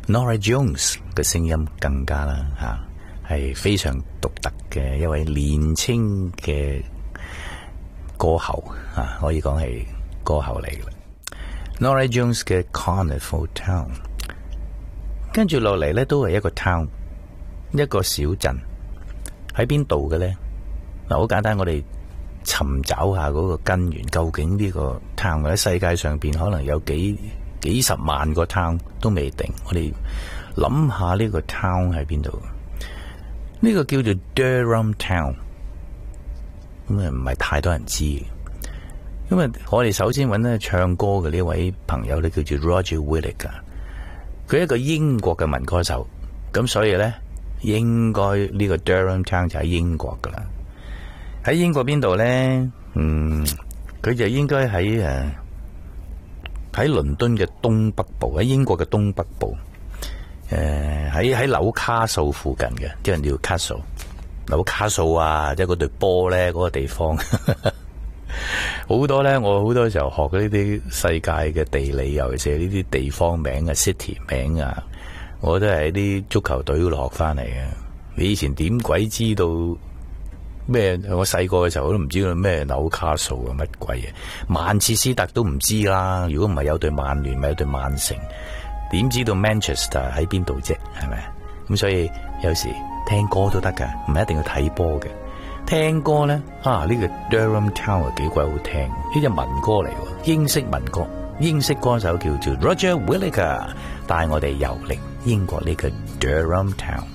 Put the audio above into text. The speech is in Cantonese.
Norah Jones 嘅聲音更加啦係非常獨特嘅一位年輕嘅歌喉可以講係歌喉嚟嘅。Norah Jones 嘅 Carnival Town， 跟住落嚟咧都係一個 town， 一個小鎮，喺邊度嘅咧？嗱，好簡單，我哋尋找下嗰個根源，究竟呢個 town 喺世界上邊可能有幾十萬個 town 都未定。我哋諗下呢個 town 喺邊度？呢個叫做 Durham Town， 咁啊唔係太多人知嘅。因為我哋首先揾咧唱歌嘅呢位朋友咧叫做 Roger Whittaker， 佢係一個英國嘅民歌手，咁所以咧應該呢個 Durham Town 就喺英國噶啦。喺英國邊度咧？佢就應該喺倫敦嘅東北部，喺英國嘅東北部，喺紐卡素附近嘅，啲人叫 Castle， 紐卡素啊，即係嗰隊波咧嗰個地方。好多咧，我好多時候學呢啲世界嘅地理，尤其是呢啲地方名啊、city 名啊，我都係喺啲足球隊嗰度學翻嚟嘅。你以前點鬼知道咩？我細個嘅時候我都唔知道咩紐卡素啊，乜鬼嘢？曼徹斯特都唔知啦。如果唔係有隊曼聯，咪有隊曼城，點知道 Manchester 喺邊度啫？係咪？咁所以有時聽歌都得噶，唔係一定要睇波嘅。聽歌咧，呢個 Durham Town 啊幾鬼好聽，呢隻民歌嚟，英式民歌，英式歌手叫做 Roger Whittaker， 帶我哋遊歷英國呢個 Durham Town。